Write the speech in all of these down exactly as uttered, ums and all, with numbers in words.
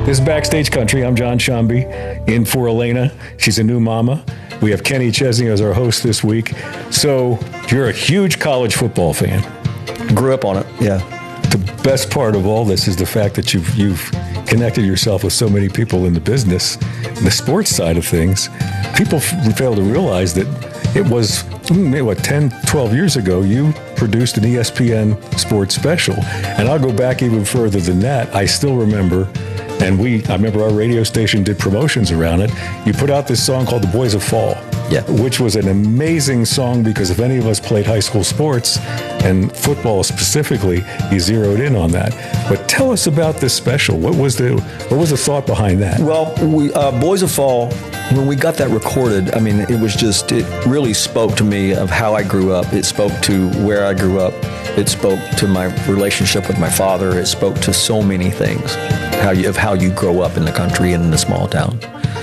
This is Backstage Country. I'm John Shambi, in for Elena. She's a new mama. We have Kenny Chesney as our host this week. So you're a huge college football fan. Grew up on it, yeah. The best part of all this is the fact that you've you've connected yourself with so many people in the business, the sports side of things. People f- fail to realize that it was, what, ten, twelve years ago, you produced an E S P N sports special. And I'll go back even further than that. I still remember, and we, I remember our radio station did promotions around it. You put out this song called The Boys of Fall, yeah, which was an amazing song because if any of us played high school sports, and football specifically, you zeroed in on that. But tell us about this special. What was the what was the thought behind that? Well, we, uh, Boys of Fall, when we got that recorded, I mean, it was just, it really spoke to me of how I grew up. It spoke to where I grew up. It spoke to my relationship with my father. It spoke to so many things, how you, of how you grow up in the country and in the small town.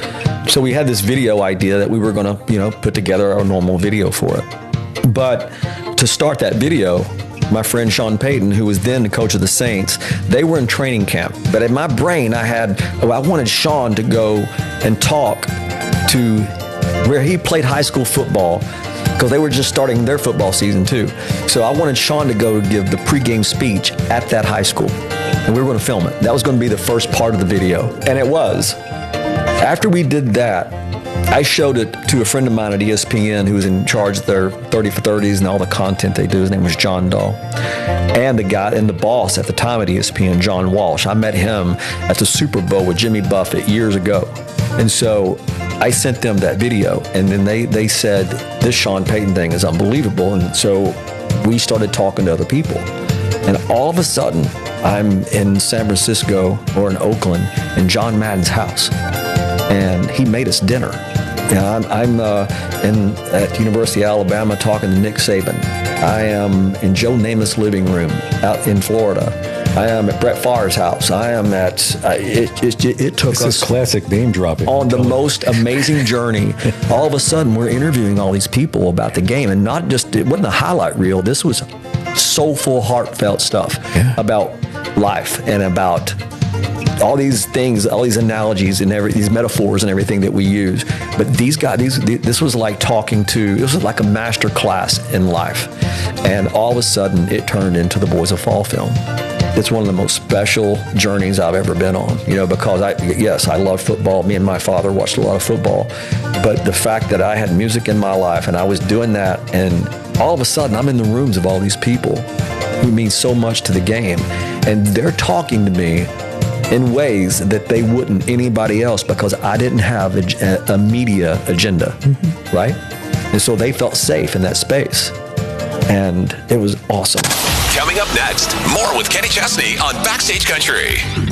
So we had this video idea that we were going to, you know, put together a normal video for it. But to start that video, my friend Sean Payton, who was then the coach of the Saints, they were in training camp. But in my brain, I had, I wanted Sean to go and talk to where he played high school football, because they were just starting their football season too. So I wanted Sean to go give the pregame speech at that high school. And we were going to film it. That was going to be the first part of the video. And it was. After we did that, I showed it to a friend of mine at E S P N who was in charge of their thirty for thirties and all the content they do. His name was John Dahl. And the guy and the boss at the time at E S P N, John Walsh. I met him at the Super Bowl with Jimmy Buffett years ago. And so I sent them that video, and then they, they said, this Sean Payton thing is unbelievable. And so we started talking to other people. And all of a sudden, I'm in San Francisco or in Oakland in John Madden's house. And he made us dinner. You know, I'm, I'm uh, in, at University of Alabama talking to Nick Saban. I am in Joe Namath's living room out in Florida. I am at Brett Favre's house. I am at, uh, it, it, it took this us is classic name dropping on the most amazing journey. All of a sudden, we're interviewing all these people about the game, and not just, it wasn't a highlight reel. This was soulful, heartfelt stuff yeah. about life and about all these things, all these analogies and every, these metaphors and everything that we use. But these guys, these, this was like talking to, this was like a master class in life. And all of a sudden, it turned into the Boys of Fall film. It's one of the most special journeys I've ever been on, you know, because I, yes, I love football. Me and my father watched a lot of football. But the fact that I had music in my life and I was doing that, and all of a sudden I'm in the rooms of all these people who mean so much to the game. And they're talking to me in ways that they wouldn't anybody else, because I didn't have a, a media agenda, mm-hmm. right? And so they felt safe in that space. And it was awesome. Coming up next, more with Kenny Chesney on Backstage Country.